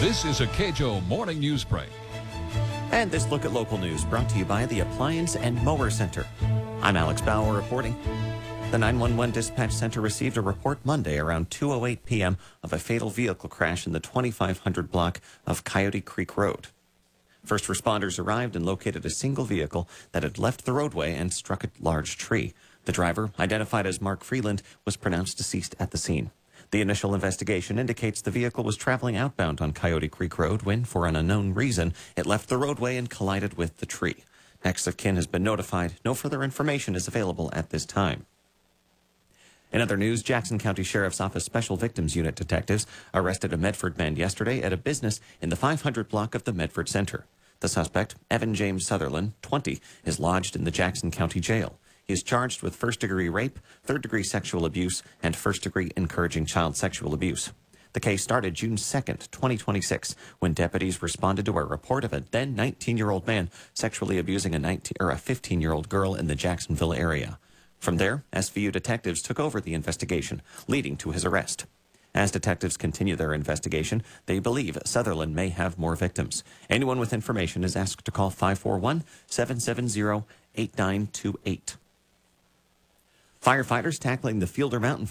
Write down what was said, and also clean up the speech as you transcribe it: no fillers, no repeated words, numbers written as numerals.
This is a KJO Morning News Break. And this look at local news brought to you by the Appliance and Mower Center. I'm Alex Bauer reporting. The 911 Dispatch Center received a report Monday around 2:08 p.m. of a fatal vehicle crash in the 2500 block of Coyote Creek Road. First responders arrived and located a single vehicle that had left the roadway and struck a large tree. The driver, identified as Mark Freeland, was pronounced deceased at the scene. The initial investigation indicates the vehicle was traveling outbound on Coyote Creek Road when, for an unknown reason, it left the roadway and collided with the tree. Next of kin has been notified. No further information is available at this time. In other news, Jackson County Sheriff's Office Special Victims Unit detectives arrested a Medford man yesterday at a business in the 500 block of the Medford Center. The suspect, Evan James Sutherland, 20, is lodged in the Jackson County Jail. He is charged with first-degree rape, third-degree sexual abuse, and first-degree encouraging child sexual abuse. The case started June 2nd, 2026, when deputies responded to a report of a then 19-year-old man sexually abusing a 15-year-old girl in the Jacksonville area. From there, SVU detectives took over the investigation, leading to his arrest. As detectives continue their investigation, they believe Sutherland may have more victims. Anyone with information is asked to call 541-770-8928. Firefighters tackling the Fielder Mountain